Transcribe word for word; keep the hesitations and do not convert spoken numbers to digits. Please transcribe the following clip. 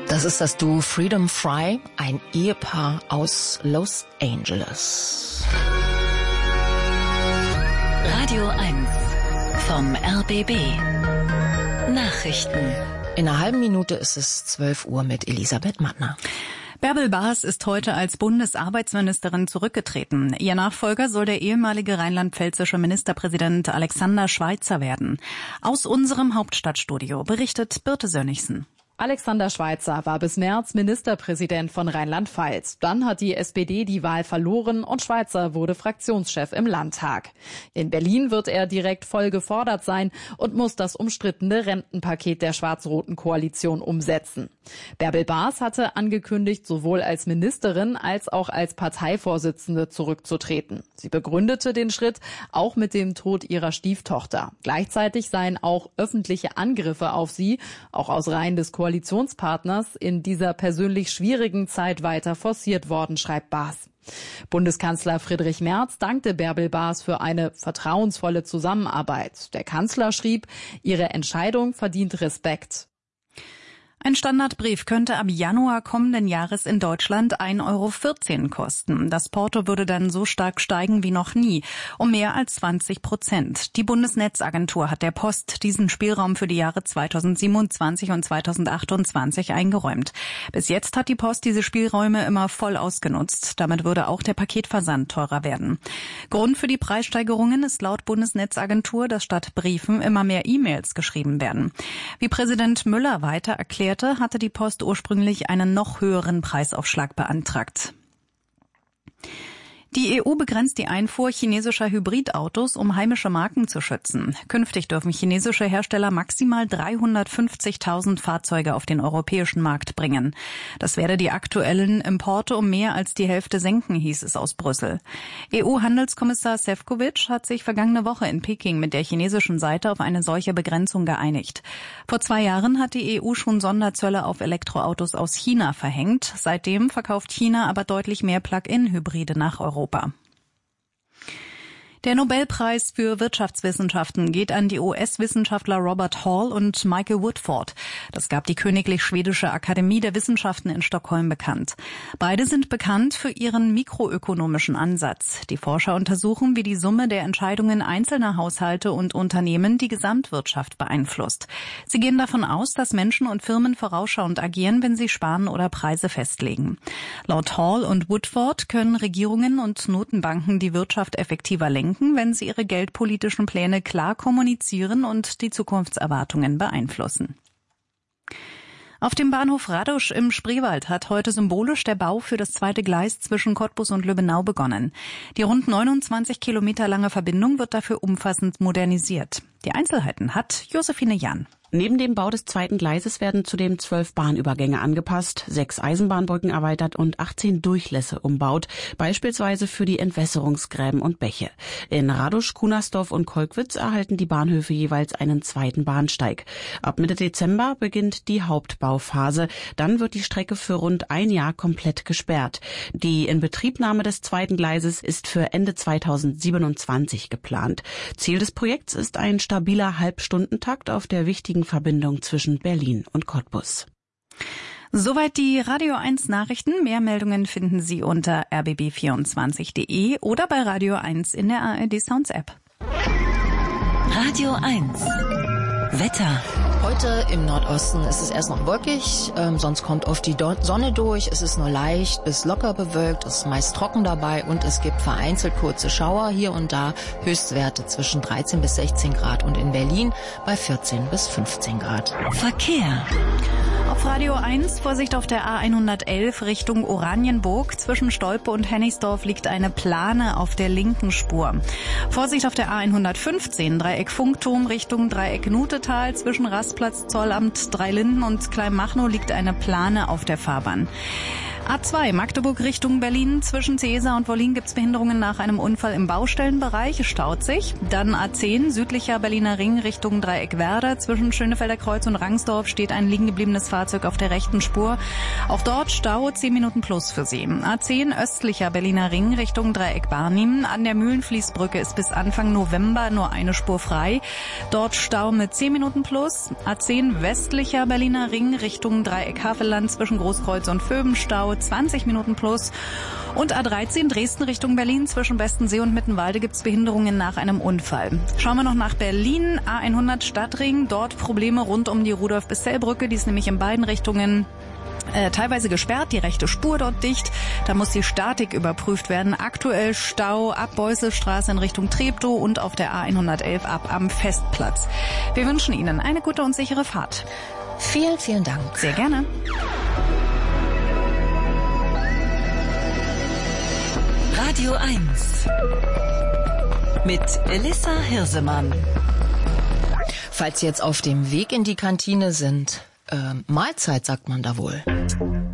Das ist das Duo Freedom Fry, ein Ehepaar aus Los Angeles. Radio eins vom R B B. Nachrichten. In einer halben Minute ist es zwölf Uhr mit Elisabeth Mattner. Bärbel Baas ist heute als Bundesarbeitsministerin zurückgetreten. Ihr Nachfolger soll der ehemalige rheinland-pfälzische Ministerpräsident Alexander Schweitzer werden. Aus unserem Hauptstadtstudio berichtet Birte Sönnigsen. Alexander Schweitzer war bis März Ministerpräsident von Rheinland-Pfalz. Dann hat die S P D die Wahl verloren und Schweitzer wurde Fraktionschef im Landtag. In Berlin wird er direkt voll gefordert sein und muss das umstrittene Rentenpaket der schwarz-roten Koalition umsetzen. Bärbel Baas hatte angekündigt, sowohl als Ministerin als auch als Parteivorsitzende zurückzutreten. Sie begründete den Schritt auch mit dem Tod ihrer Stieftochter. Gleichzeitig seien auch öffentliche Angriffe auf sie, auch aus Reihen des Koalitionspartners, in dieser persönlich schwierigen Zeit weiter forciert worden, schreibt Baas. Bundeskanzler Friedrich Merz dankte Bärbel Baas für eine vertrauensvolle Zusammenarbeit. Der Kanzler schrieb, ihre Entscheidung verdient Respekt. Ein Standardbrief könnte ab Januar kommenden Jahres in Deutschland ein Euro vierzehn kosten. Das Porto würde dann so stark steigen wie noch nie, um mehr als zwanzig Prozent. Die Bundesnetzagentur hat der Post diesen Spielraum für die Jahre zweitausendsiebenundzwanzig und zweitausendachtundzwanzig eingeräumt. Bis jetzt hat die Post diese Spielräume immer voll ausgenutzt. Damit würde auch der Paketversand teurer werden. Grund für die Preissteigerungen ist laut Bundesnetzagentur, dass statt Briefen immer mehr E-Mails geschrieben werden. Wie Präsident Müller weiter erklärt, hatte die Post ursprünglich einen noch höheren Preisaufschlag beantragt. Die E U begrenzt die Einfuhr chinesischer Hybridautos, um heimische Marken zu schützen. Künftig dürfen chinesische Hersteller maximal dreihundertfünfzigtausend Fahrzeuge auf den europäischen Markt bringen. Das werde die aktuellen Importe um mehr als die Hälfte senken, hieß es aus Brüssel. E U-Handelskommissar Šefčovič hat sich vergangene Woche in Peking mit der chinesischen Seite auf eine solche Begrenzung geeinigt. Vor zwei Jahren hat die E U schon Sonderzölle auf Elektroautos aus China verhängt. Seitdem verkauft China aber deutlich mehr Plug-in-Hybride nach Europa. Europa. Der Nobelpreis für Wirtschaftswissenschaften geht an die U S-Wissenschaftler Robert Hall und Michael Woodford. Das gab die Königlich Schwedische Akademie der Wissenschaften in Stockholm bekannt. Beide sind bekannt für ihren mikroökonomischen Ansatz. Die Forscher untersuchen, wie die Summe der Entscheidungen einzelner Haushalte und Unternehmen die Gesamtwirtschaft beeinflusst. Sie gehen davon aus, dass Menschen und Firmen vorausschauend agieren, wenn sie sparen oder Preise festlegen. Laut Hall und Woodford können Regierungen und Notenbanken die Wirtschaft effektiver lenken, wenn sie ihre geldpolitischen Pläne klar kommunizieren und die Zukunftserwartungen beeinflussen. Auf dem Bahnhof Radosch im Spreewald hat heute symbolisch der Bau für das zweite Gleis zwischen Cottbus und Lübbenau begonnen. Die rund neunundzwanzig Kilometer lange Verbindung wird dafür umfassend modernisiert. Die Einzelheiten hat Josephine Jan. Neben dem Bau des zweiten Gleises werden zudem zwölf Bahnübergänge angepasst, sechs Eisenbahnbrücken erweitert und achtzehn Durchlässe umbaut, beispielsweise für die Entwässerungsgräben und Bäche. In Radosch, Kunersdorf und Kolkwitz erhalten die Bahnhöfe jeweils einen zweiten Bahnsteig. Ab Mitte Dezember beginnt die Hauptbauphase. Dann wird die Strecke für rund ein Jahr komplett gesperrt. Die Inbetriebnahme des zweiten Gleises ist für Ende zweitausendsiebenundzwanzig geplant. Ziel des Projekts ist ein stabiler Halbstundentakt auf der wichtigen Verbindung zwischen Berlin und Cottbus. Soweit die Radio eins Nachrichten. Mehr Meldungen finden Sie unter r b b vierundzwanzig punkt d e oder bei Radio eins in der A R D Sounds App. Radio eins Wetter. Heute im Nordosten ist es erst noch wolkig, ähm, sonst kommt oft die Do- Sonne durch. Es ist nur leicht bis locker bewölkt, es ist meist trocken dabei und es gibt vereinzelt kurze Schauer hier und da. Höchstwerte zwischen dreizehn bis sechzehn Grad und in Berlin bei vierzehn bis fünfzehn Grad. Verkehr. Auf Radio eins, Vorsicht auf der A hundertelf Richtung Oranienburg. Zwischen Stolpe und Hennigsdorf liegt eine Plane auf der linken Spur. Vorsicht auf der A hundertfünfzehn, Dreieck Funkturm Richtung Dreieck Nutetal. Zwischen Rastplatz, Zollamt, Dreilinden und Kleinmachnow liegt eine Plane auf der Fahrbahn. A zwei Magdeburg Richtung Berlin. Zwischen Cäsar und Wollin gibt es Behinderungen nach einem Unfall im Baustellenbereich. Staut sich. Dann A zehn südlicher Berliner Ring Richtung Dreieck Werder. Zwischen Schönefelder Kreuz und Rangsdorf steht ein liegen gebliebenes Fahrzeug auf der rechten Spur. Auch dort Stau, zehn Minuten plus für Sie. A zehn östlicher Berliner Ring Richtung Dreieck Barnim. An der Mühlenfließbrücke ist bis Anfang November nur eine Spur frei. Dort Stau mit zehn Minuten plus. A zehn westlicher Berliner Ring Richtung Dreieck Havelland zwischen Großkreuz und Vöbenstau, zwanzig Minuten plus. Und A dreizehn Dresden Richtung Berlin zwischen Bestensee und Mittenwalde gibt's Behinderungen nach einem Unfall. Schauen wir noch nach Berlin, A hundert Stadtring, dort Probleme rund um die Rudolf-Bissell-Brücke, die ist nämlich in beiden Richtungen Äh, teilweise gesperrt, die rechte Spur dort dicht. Da muss die Statik überprüft werden. Aktuell Stau ab Beusselstraße in Richtung Treptow und auf der A hundertelf ab am Festplatz. Wir wünschen Ihnen eine gute und sichere Fahrt. Vielen, vielen Dank. Sehr gerne. Radio eins mit Elissa Hirsemann. Falls Sie jetzt auf dem Weg in die Kantine sind, äh, Mahlzeit sagt man da wohl.